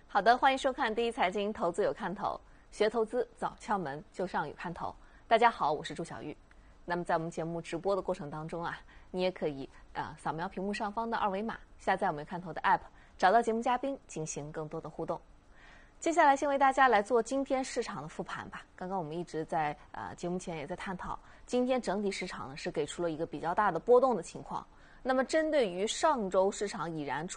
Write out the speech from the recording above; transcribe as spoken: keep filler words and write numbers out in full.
好的，欢迎收看第一财经投资有看头，学投资早窍门就上有看头。大家好，我是朱小玉。那么在我们节目直播的过程当中啊，你也可以啊、呃、扫描屏幕上方的二维码，下载我们有看头的 App， 找到节目嘉宾进行更多的互动。接下来先为大家来做今天市场的复盘吧。刚刚我们一直在呃节目前也在探讨，今天整体市场呢是给出了一个比较大的波动的情况。那么针对于上周市场已然出